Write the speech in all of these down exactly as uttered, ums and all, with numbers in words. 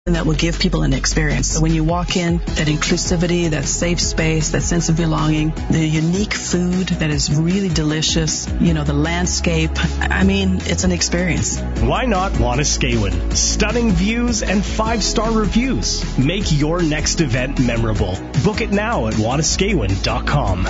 And that will give people an experience. So when you walk in, that inclusivity, that safe space, that sense of belonging, the unique food that is really delicious, you know, the landscape. I mean, it's an experience. Why not Wanuskewin? Stunning views and five-star reviews. Make your next event memorable. Book it now at wanuskewin dot com.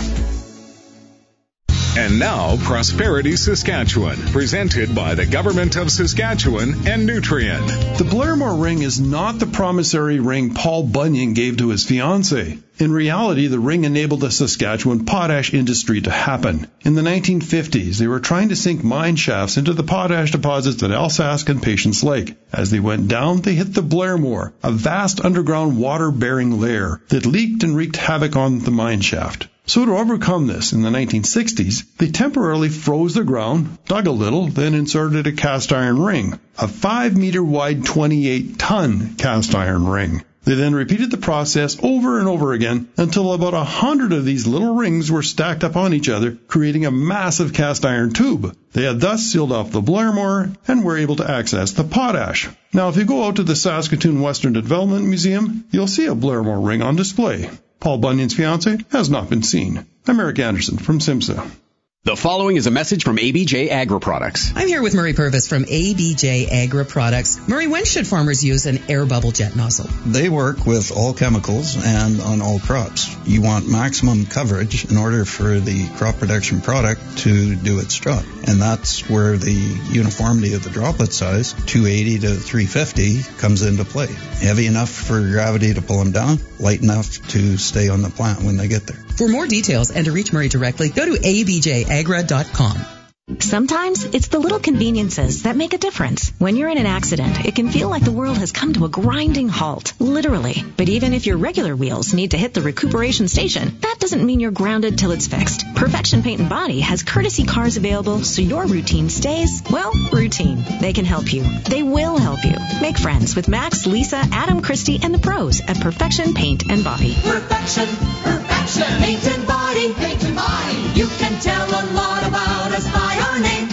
And now, Prosperity Saskatchewan, presented by the Government of Saskatchewan and Nutrien. The Blairmore ring is not the promissory ring Paul Bunyan gave to his fiancée. In reality, the ring enabled the Saskatchewan potash industry to happen. In the nineteen fifties, they were trying to sink mine shafts into the potash deposits at Alsask and Patience Lake. As they went down, they hit the Blairmore, a vast underground water-bearing layer that leaked and wreaked havoc on the mine shaft. So to overcome this, in the nineteen sixties, they temporarily froze the ground, dug a little, then inserted a cast iron ring, a five meter wide, twenty-eight ton cast iron ring. They then repeated the process over and over again until about a hundred of these little rings were stacked up on each other, creating a massive cast iron tube. They had thus sealed off the Blairmore and were able to access the potash. Now, if you go out to the Saskatoon Western Development Museum, you'll see a Blairmore ring on display. Paul Bunyan's fiancé has not been seen. I'm Eric Anderson from SIMSA. The following is a message from A B J Agri Products. I'm here with Murray Purvis from A B J Agri Products. Murray, when should farmers use an air bubble jet nozzle? They work with all chemicals and on all crops. You want maximum coverage in order for the crop protection product to do its job. And that's where the uniformity of the droplet size, two eighty to three fifty, comes into play. Heavy enough for gravity to pull them down, light enough to stay on the plant when they get there. For more details and to reach Murray directly, go to a b j agra dot com. Sometimes it's the little conveniences that make a difference. When you're in an accident, it can feel like the world has come to a grinding halt, literally. But even if your regular wheels need to hit the recuperation station, that doesn't mean you're grounded till it's fixed. Perfection Paint and Body has courtesy cars available so your routine stays, well, routine. They can help you. They will help you. Make friends with Max, Lisa, Adam, Christy, and the pros at Perfection Paint and Body. Perfection, Perfection Paint and Body, Paint and Body. You can tell a lot about us by our name.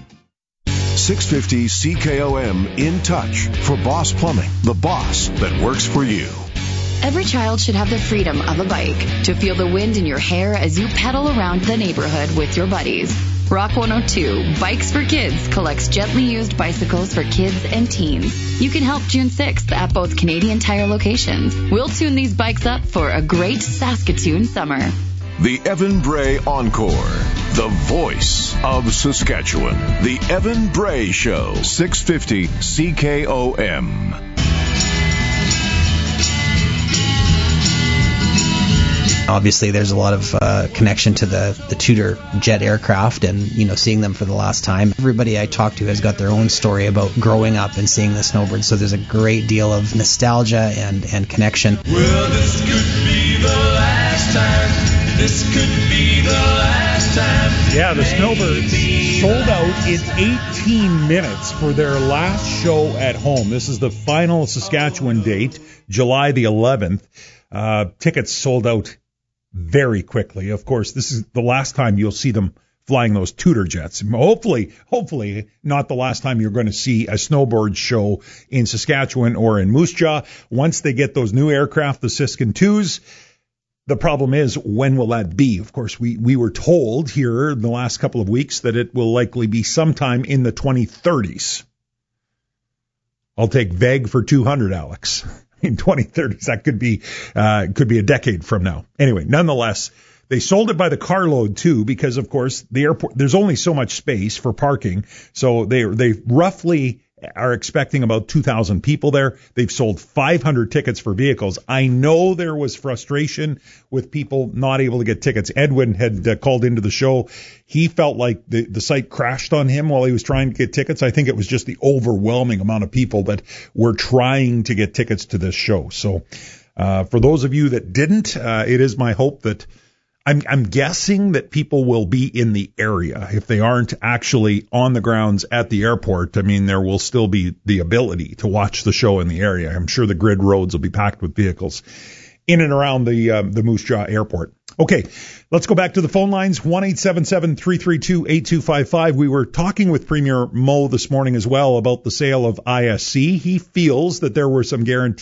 six fifty C K O M In Touch for Boss Plumbing, the boss that works for you. Every child should have the freedom of a bike to feel the wind in your hair as you pedal around the neighborhood with your buddies. Rock one oh two, Bikes for Kids, collects gently used bicycles for kids and teens. You can help June sixth at both Canadian Tire locations. We'll tune these bikes up for a great Saskatoon summer. The Evan Bray Encore, the voice of Saskatchewan. The Evan Bray Show, six fifty C K O M. Obviously, there's a lot of uh, connection to the, the Tudor jet aircraft and, you know, seeing them for the last time. Everybody I talk to has got their own story about growing up and seeing the snowbird, so there's a great deal of nostalgia and, and connection. Well, this could be the last time. This could be the last time. Yeah, the Snowbirds sold out in eighteen minutes for their last show at home. This is the final Saskatchewan date, July the eleventh. Uh, tickets sold out very quickly. Of course, this is the last time you'll see them flying those Tudor jets. Hopefully, hopefully not the last time you're going to see a snowboard show in Saskatchewan or in Moose Jaw. Once they get those new aircraft, the Siskin twos, the problem is, when will that be? Of course, we, we were told here in the last couple of weeks that it will likely be sometime in the twenty thirties. I'll take vague for two hundred, Alex. In twenty thirties, that could be uh, could be a decade from now. Anyway, nonetheless, they sold it by the carload too, because of course the airport, there's only so much space for parking, so they they roughly are expecting about two thousand people there. They've sold five hundred tickets for vehicles. I know there was frustration with people not able to get tickets. Edwin had uh, called into the show. He felt like the, the site crashed on him while he was trying to get tickets. I think it was just the overwhelming amount of people that were trying to get tickets to this show. So uh, for those of you that didn't, uh, it is my hope that I'm, I'm guessing that people will be in the area. If they aren't actually on the grounds at the airport, I mean, there will still be the ability to watch the show in the area. I'm sure the grid roads will be packed with vehicles in and around the uh, the Moose Jaw Airport. Okay, let's go back to the phone lines, one eight seven seven, three three two, eight two five five. We were talking with Premier Moe this morning as well about the sale of I S C. He feels that there were some guarantees